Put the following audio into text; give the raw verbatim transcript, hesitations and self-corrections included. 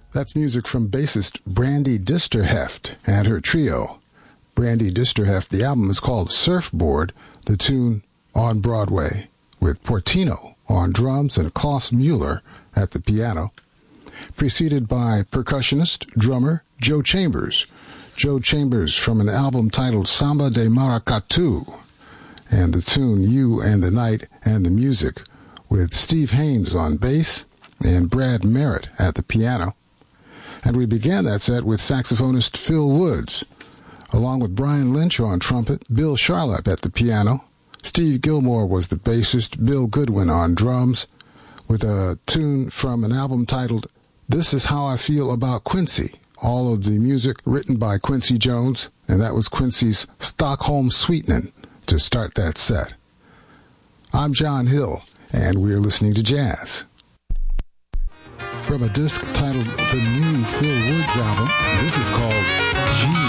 That's music from bassist Brandy Disterheft and her trio. Brandy Disterheft, the album is called Surfboard, the tune On Broadway, with Portino on drums and Klaus Mueller at the piano, preceded by percussionist, drummer Joe Chambers. Joe Chambers from an album titled Samba de Maracatu, and the tune You and the Night and the Music, with Steve Haynes on bass and Brad Merritt at the piano. And we began that set with saxophonist Phil Woods, along with Brian Lynch on trumpet, Bill Charlap at the piano. Steve Gilmore was the bassist, Bill Goodwin on drums, with a tune from an album titled This Is How I Feel About Quincy. All of the music written by Quincy Jones, and that was Quincy's Stockholm Sweetenin' to start that set. I'm John Hill, and we're listening to jazz. From a disc titled The New Phil Woods Album, this is called G.